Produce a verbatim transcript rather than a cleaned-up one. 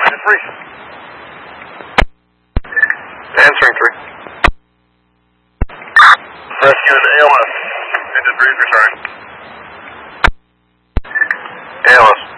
Engine three. Answering three. Rescue into A L S. Engine three is returning. A L S.